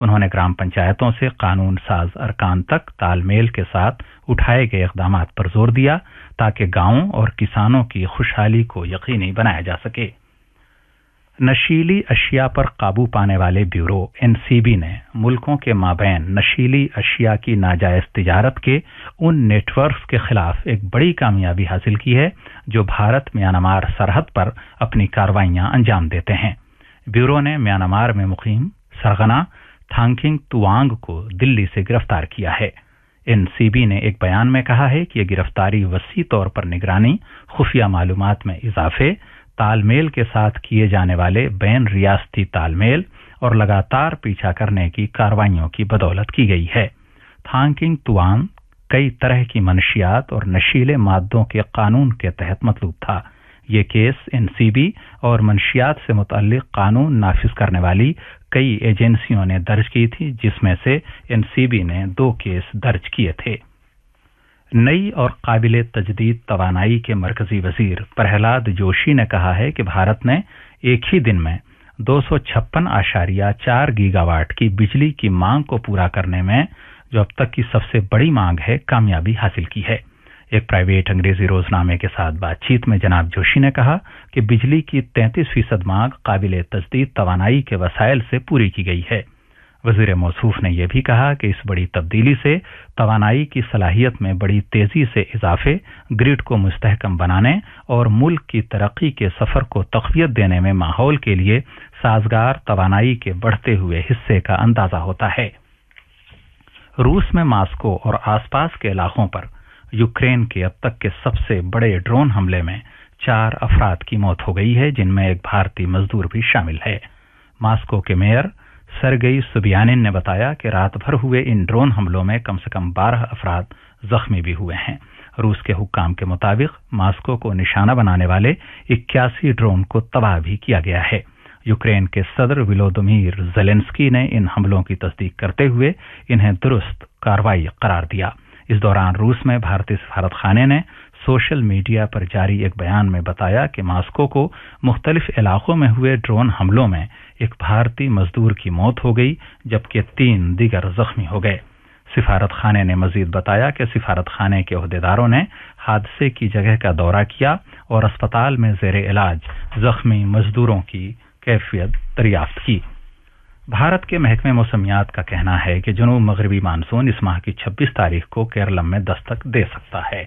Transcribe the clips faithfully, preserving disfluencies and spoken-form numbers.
उन्होंने ग्राम पंचायतों से कानून साज अरकान तक तालमेल के साथ उठाए गए इक़दामात पर जोर दिया ताकि गांवों और किसानों की खुशहाली को यकीनी बनाया जा सके। नशीली अशिया पर काबू पाने वाले ब्यूरो एनसीबी ने मुल्कों के माबैन नशीली अशिया की नाजायज तिजारत के उन नेटवर्क्स के खिलाफ एक बड़ी कामयाबी हासिल की है जो भारत म्यांमार सरहद पर अपनी कार्रवाइयां अंजाम देते हैं। ब्यूरो ने म्यांमार में मुकीम सरगना थांकिंग तुआंग को दिल्ली से गिरफ्तार किया है। एनसीबी ने एक बयान में कहा है कि यह गिरफ्तारी वसी तौर पर निगरानी, खुफिया मालूमात में इजाफे, तालमेल के साथ किए जाने वाले बैन रियासती तालमेल और लगातार पीछा करने की कार्रवाइयों की बदौलत की गई है। थांकिंग तुआंग कई तरह की मनशियात और नशीले मादों के कानून के तहत मतलूब था। ये केस एनसीबी और मनशियात से मुतल्लिक कानून नाफिज करने वाली कई एजेंसियों ने दर्ज की थी, जिसमें से एनसीबी ने दो केस दर्ज किए थे। नई और काबिले तजदीद तवानाई के मरकजी वजीर प्रहलाद जोशी ने कहा है कि भारत ने एक ही दिन में दो सौ छप्पन आशारिया चार गीगावाट की बिजली की मांग को पूरा करने में, जो अब तक की सबसे बड़ी मांग है, कामयाबी हासिल की है। एक प्राइवेट अंग्रेजी रोजनामे के साथ बातचीत में जनाब जोशी ने कहा कि बिजली की तैंतीस फीसद मांग काबिले तजदीद तवानाई के वसाइल से पूरी की गई है। वजीर मौसूफ ने यह भी कहा कि इस बड़ी तब्दीली से तवानाई की सलाहियत में बड़ी तेजी से इजाफे, ग्रिड को मुस्तहकम बनाने और मुल्क की तरक्की के सफर को तक़वियत देने में माहौल के लिए साजगार तवानाई के बढ़ते हुए हिस्से का अंदाजा होता है। रूस में मास्को और आसपास के इलाकों पर यूक्रेन के अब तक के सबसे बड़े ड्रोन हमले में चार अफराद की मौत हो गई है, जिनमें एक भारतीय मजदूर भी शामिल है। मास्को के मेयर सरगई सुबियानिन ने बताया कि रात भर हुए इन ड्रोन हमलों में कम से कम बारह अफराद जख्मी भी हुए हैं। रूस के हुक्काम के मुताबिक मास्को को निशाना बनाने वाले इक्यासी ड्रोन को तबाह भी किया गया है। यूक्रेन के सदर विलोदिमीर ज़ेलेंस्की ने इन हमलों की तस्दीक करते हुए इन्हें दुरुस्त कार्रवाई करार दिया। इस दौरान रूस में भारतीय सफारत खाने ने सोशल मीडिया पर जारी एक बयान में बताया कि मास्को को मुख्तलिफ इलाकों में हुए ड्रोन हमलों में एक भारतीय मजदूर की मौत हो गई, जबकि तीन दीगर जख्मी हो गए। सिफारत खाने ने मजीद बताया कि सिफारत खाने के ओहदेदारों ने हादसे की जगह का दौरा किया और अस्पताल में जेर इलाज जख्मी मजदूरों की कैफियत दरियाफ्त की। भारत के महकमे मौसमियात का कहना है कि जनूब मगरबी मानसून इस माह की छब्बीस तारीख को केरल में दस्तक दे सकता है।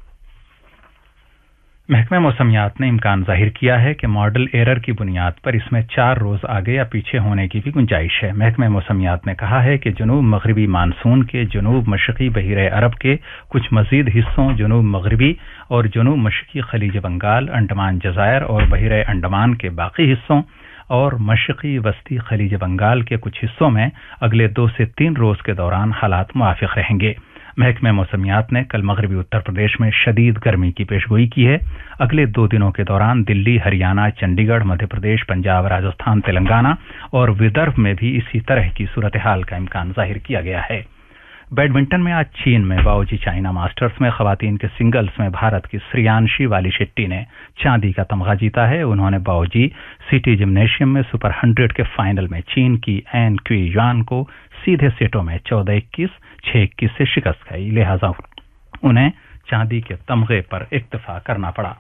महकमे मौसमियात ने इम्कान जाहिर किया है कि मॉडल एरर की बुनियाद पर इसमें चार रोज आगे या पीछे होने की भी गुंजाइश है। महकमे मौसमियात ने कहा है कि जनूब मगरबी मानसून के जनूब मशरकी बहीरे अरब के कुछ मजीद हिस्सों, जनूब मगरबी और जनूब मशरकी खलीज बंगाल, अंडमान जजायर और बहीरे अंडमान के बाकी हिस्सों और मशरकी वस्ती खलीज बंगाल के कुछ हिस्सों में अगले दो से तीन रोज के दौरान हालात मुआफिक रहेंगे। महकमे मौसमियात ने कल मगरबी उत्तर प्रदेश में शदीद गर्मी की पेशगोई की है। अगले दो दिनों के दौरान दिल्ली, हरियाणा, चंडीगढ़, मध्य प्रदेश, पंजाब, राजस्थान, तेलंगाना और विदर्भ में भी इसी तरह की सूरत हाल का इम्कान जाहिर किया गया है। बैडमिंटन में आज चीन में बाओजी चाइना मास्टर्स में खवातीन के सिंगल्स में भारत की श्रियांशी वाली शेट्टी ने चांदी का तमगा जीता है। उन्होंने बाओजी सिटी जिम्नेशियम में सुपर हंड्रेड के फाइनल में चीन की एन क्वी युआन को सीधे सेटों में चौदह इक्कीस, छह इक्कीस से शिकस्त खाई, लिहाजा उन्हें चांदी के तमगे पर इक्तफा करना पड़ा।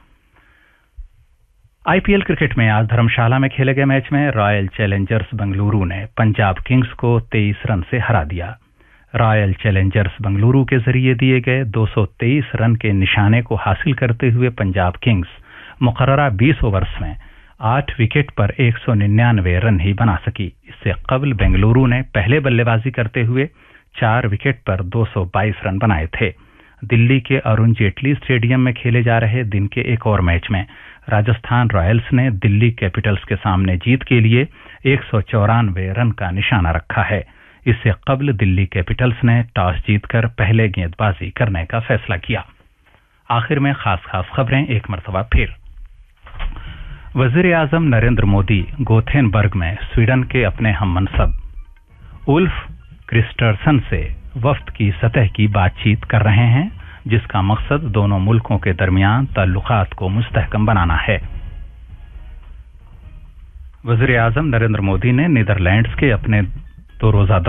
आईपीएल क्रिकेट में आज धर्मशाला में खेले गए मैच में रॉयल चैलेंजर्स बेंगलुरु ने पंजाब किंग्स को तेईस रन से हरा दिया। रॉयल चैलेंजर्स बेंगलुरु के जरिए दिए गए दो सौ तेईस रन के निशाने को हासिल करते हुए पंजाब किंग्स मुकर्ररा बीस ओवर्स में आठ विकेट पर एक सौ निन्यानवे रन ही बना सकी। इससे कबल बेंगलुरु ने पहले बल्लेबाजी करते हुए चार विकेट पर दो सौ बाईस रन बनाए थे। दिल्ली के अरुण जेटली स्टेडियम में खेले जा रहे दिन के एक और मैच में राजस्थान रॉयल्स ने दिल्ली कैपिटल्स के सामने जीत के लिए एक सौ चौरानवे रन का निशाना रखा है। इससे कबल दिल्ली कैपिटल्स ने टॉस जीतकर पहले गेंदबाजी करने का फैसला किया। आखिर में खास खास खबरें एक मरतबा फिर। वजीर आजम नरेंद्र मोदी गोथेनबर्ग में स्वीडन के अपने हम मनसब उल्फ क्रिस्टर्सन से वफ्द की सतह की बातचीत कर रहे हैं, जिसका मकसद दोनों मुल्कों के दरमियान ताल्लुकात को मुस्तहकम बनाना है। वजीर आजम नरेंद्र मोदी ने नीदरलैंड्स के अपने تو روزہ